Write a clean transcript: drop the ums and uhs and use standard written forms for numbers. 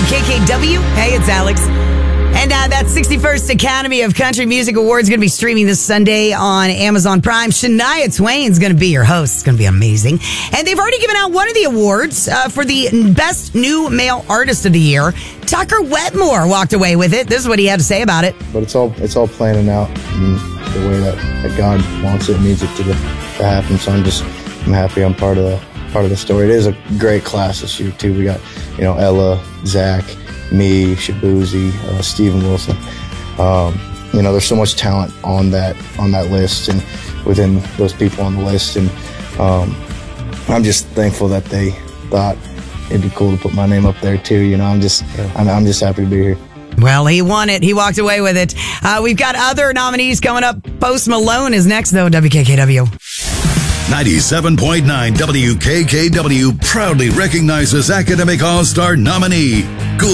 WKKW. Hey, it's Alex. And that 61st Academy of Country Music Awards is going to be streaming this Sunday on Amazon Prime. Shania Twain's going to be your host. It's going to be amazing. And they've already given out one of the awards for the Best New Male Artist of the Year. Tucker Wetmore walked away with it. This is what he had to say about it. But it's all planning out in the way that God wants it and needs it to happen. So I'm happy I'm part of the story. It is a great class this year too. We got Ella, Zach, me, Shabuzi, Steven Wilson. There's so much talent on that list and within those people on the list, and I'm just thankful that they thought it'd be cool to put my name up there too. I'm just happy to be here. Well, he won it. He walked away with it. We've got other nominees coming up. Post Malone is next, though. WKKW. 97.9 WKKW proudly recognizes Academic All-Star nominee